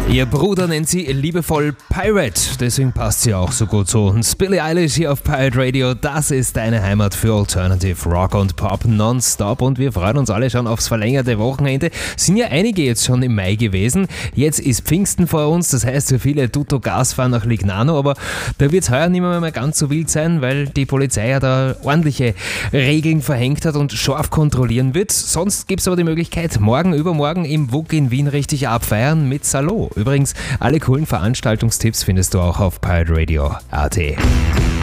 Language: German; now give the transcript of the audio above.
Ihr Bruder nennt sie liebevoll Pirate, deswegen passt sie auch so gut zu uns. Billie Eilish hier auf Pirate Radio, das ist deine Heimat für Alternative Rock und Pop nonstop und wir freuen uns alle schon aufs verlängerte Wochenende. Sind ja einige jetzt schon im Mai gewesen, jetzt ist Pfingsten vor uns, das heißt für viele tutto Gas fahren nach Lignano, aber da wird es heuer nicht mehr ganz so wild sein, weil die Polizei ja da ordentliche Regeln verhängt hat und scharf kontrollieren wird. Sonst gibt es aber die Möglichkeit, morgen, übermorgen im WUK in Wien richtig abfeiern mit Salo. Übrigens, alle coolen Veranstaltungstipps findest du auch auf pirateradio.at.